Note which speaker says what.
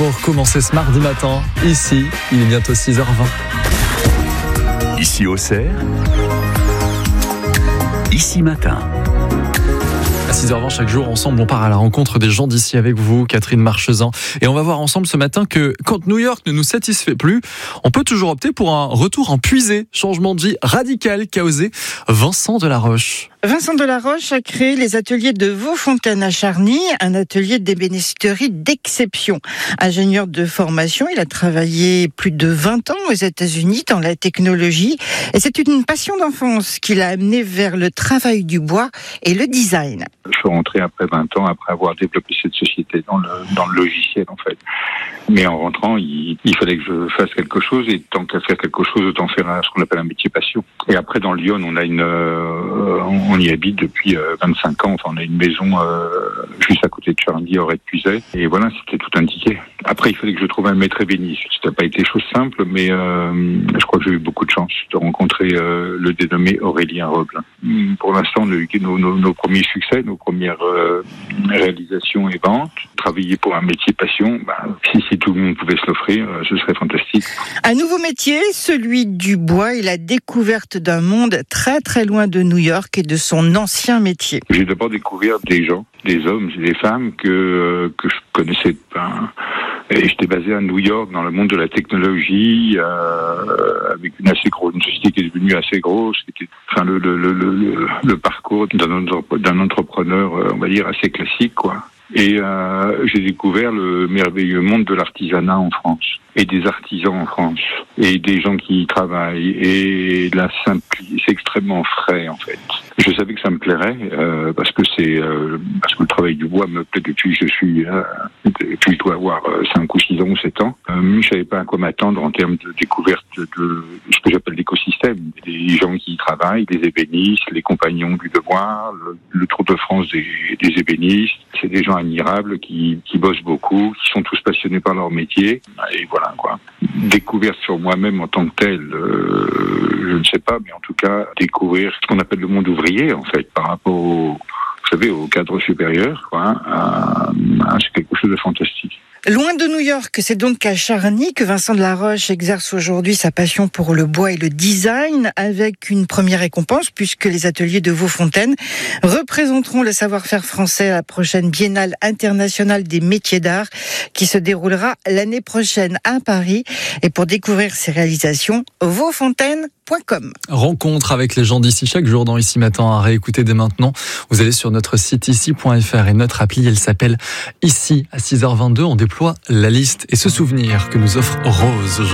Speaker 1: pour commencer ce mardi matin. Ici, il est bientôt 6h20.
Speaker 2: Ici Auxerre, ici matin.
Speaker 1: À 6h20 chaque jour, ensemble, on part à la rencontre des gens d'ici avec vous, Catherine Marchezan. Et on va voir ensemble ce matin que quand New York ne nous satisfait plus, on peut toujours opter pour un retour en puisée. Changement de vie radical qu'a osé Vincent Delaroche.
Speaker 3: Vincent Delaroche a créé les ateliers de Vaufontaine à Charny, un atelier d'ébénisterie d'exception. Ingénieur de formation, il a travaillé plus de 20 ans aux États-Unis dans la technologie. Et c'est une passion d'enfance qui l'a amené vers le travail du bois et le design.
Speaker 4: Je suis rentré après 20 ans, après avoir développé cette société dans le logiciel en fait. Mais en rentrant, il fallait que je fasse quelque chose, et tant qu'à faire quelque chose, autant faire ce qu'on appelle un métier passion. Et après, dans Lyon, on y habite depuis 25 ans. Enfin, on a une maison juste à côté de Charny, Auray-de-Puisaye. Et voilà, c'était tout indiqué. Après, il fallait que je trouve un maître ébéniste. Ça n'a pas été chose simple, mais je crois que j'ai eu beaucoup de chance de rencontrer le dénommé Aurélien Roble. Pour l'instant, on a eu nos premiers succès, nos premières réalisations et ventes. Travailler pour un métier passion, si tout le monde pouvait se l'offrir, ce serait fantastique.
Speaker 3: Un nouveau métier, celui du bois, et la découverte d'un monde très très loin de New York et de son ancien métier.
Speaker 4: J'ai d'abord découvert des gens, des hommes et des femmes que je connaissais pas. Et j'étais basé à New York, dans le monde de la technologie, avec une société qui est devenue assez grosse. C'était le parcours d'un entrepreneur, on va dire, assez classique, quoi. Et j'ai découvert le merveilleux monde de l'artisanat en France, et des artisans en France, et des gens qui y travaillent, et c'est extrêmement frais en fait. Je savais que ça me plairait parce que le travail du bois me plaît depuis que je dois avoir 5 ou 6 ans ou 7 ans. Je savais pas à quoi m'attendre en termes de découverte de ce que j'appelle l'écosystème, des gens qui y travaillent, des ébénistes, les compagnons du devoir, le Tour de France des ébénistes. C'est des gens admirables qui bossent beaucoup, qui sont tous passionnés par leur métier, et voilà quoi. Découverte sur moi-même en tant que tel, je ne sais pas, mais en tout cas découvrir ce qu'on appelle le monde ouvrier en fait, par rapport au cadre supérieur, quoi. C'est quelque chose de fantastique.
Speaker 3: Loin de New York, c'est donc à Charny que Vincent Delaroche exerce aujourd'hui sa passion pour le bois et le design, avec une première récompense, puisque les ateliers de Vaufontaine représenteront le savoir-faire français à la prochaine Biennale internationale des métiers d'art, qui se déroulera l'année prochaine à Paris. Et pour découvrir ses réalisations, vaufontaine.com.
Speaker 1: Rencontre avec les gens d'ici chaque jour dans Ici Matin, à réécouter dès maintenant. Vous allez sur notre site ici.fr et notre appli, elle s'appelle Ici. À 6h22, on déploie la liste et ce souvenir que nous offre Rose.